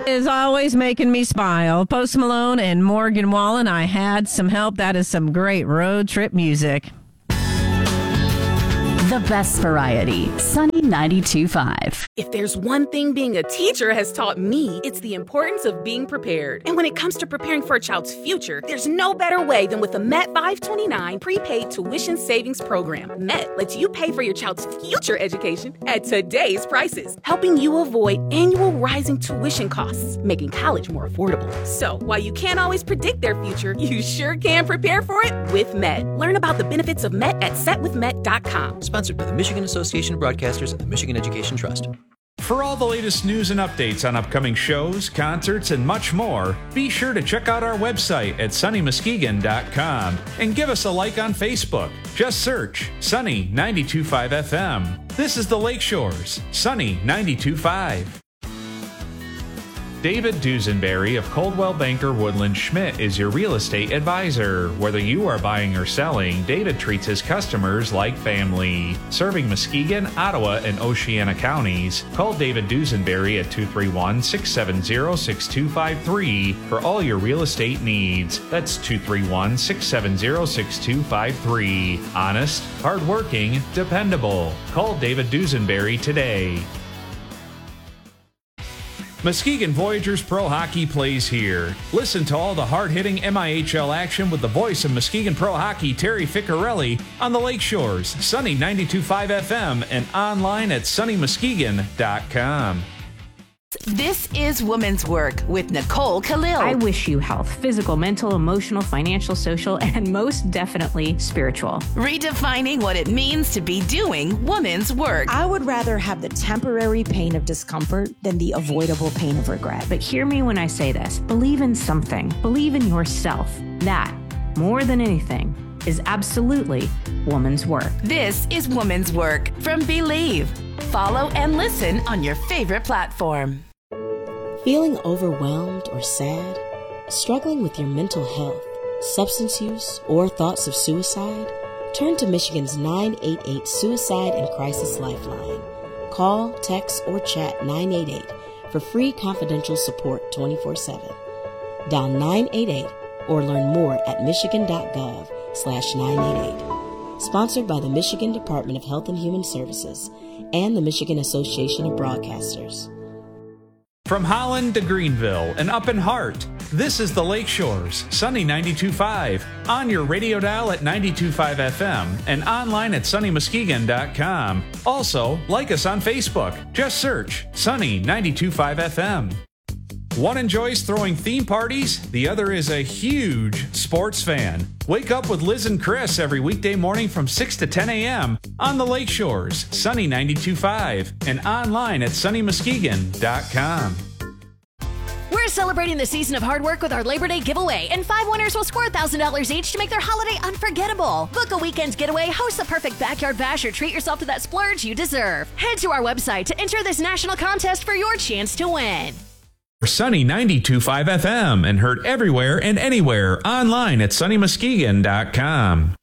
is always making me smile. Post Malone and Morgan Wallen, I Had Some Help. That is some great road trip music. The best variety, Sunny 92.5. If there's one thing being a teacher has taught me, it's the importance of being prepared. And when it comes to preparing for a child's future, there's no better way than with the MET 529 prepaid tuition savings program. MET lets you pay for your child's future education at today's prices, helping you avoid annual rising tuition costs, making college more affordable. So while you can't always predict their future, you sure can prepare for it with MET. Learn about the benefits of MET at setwithmet.com. Sponsored by the Michigan Association of Broadcasters and the Michigan Education Trust. For all the latest news and updates on upcoming shows, concerts, and much more, be sure to check out our website at sunnymuskegon.com and give us a like on Facebook. Just search Sunny 92.5 FM. This is the Lakeshores, Sunny 92.5. David Dusenberry of Coldwell Banker Woodland Schmidt is your real estate advisor. Whether you are buying or selling, David treats his customers like family. Serving Muskegon, Ottawa, and Oceana counties, call David Dusenberry at 231-670-6253 for all your real estate needs. That's 231-670-6253. Honest, hardworking, dependable. Call David Dusenberry today. Muskegon Voyagers Pro Hockey plays here. Listen to all the hard-hitting MIHL action with the voice of Muskegon Pro Hockey, Terry Ficcarelli, on the Lakeshores, Sunny 92.5 FM, and online at sunnymuskegon.com. This is Women's Work with Nicole Khalil. I wish you health, physical, mental, emotional, financial, social, and most definitely spiritual. Redefining what it means to be doing women's work. I would rather have the temporary pain of discomfort than the avoidable pain of regret. But hear me when I say this. Believe in something. Believe in yourself. That, more than anything, is absolutely woman's work. This is Women's Work from Believe. Follow and listen on your favorite platform. Feeling overwhelmed or sad? Struggling with your mental health, substance use, or thoughts of suicide? Turn to Michigan's 988 Suicide and Crisis Lifeline. Call, text, or chat 988 for free confidential support 24/7. Dial 988 or learn more at michigan.gov/988. Sponsored by the Michigan Department of Health and Human Services and the Michigan Association of Broadcasters. From Holland to Greenville and up in Hart, this is the Lakeshores, Sunny 92.5, on your radio dial at 92.5 FM and online at sunnymuskegon.com. Also, like us on Facebook. Just search Sunny 92.5 FM. One enjoys throwing theme parties, the other is a huge sports fan. Wake up with Liz and Chris every weekday morning from 6 to 10 a.m. on the Lakeshores, Sunny 92.5, and online at sunnymuskegon.com. We're celebrating the season of hard work with our Labor Day giveaway, and 5 winners will score $1,000 each to make their holiday unforgettable. Book a weekend's getaway, host the perfect backyard bash, or treat yourself to that splurge you deserve. Head to our website to enter this national contest for your chance to win. Sunny 92.5 FM and heard everywhere and anywhere online at sunnymuskegon.com.